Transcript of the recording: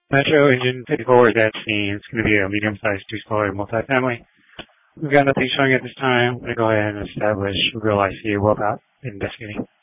Metro Engine 54 is at scene. It's going to be a medium-sized two-story multifamily. We've got nothing showing at this time. I'm going to go ahead and establish real ICA web app investigating.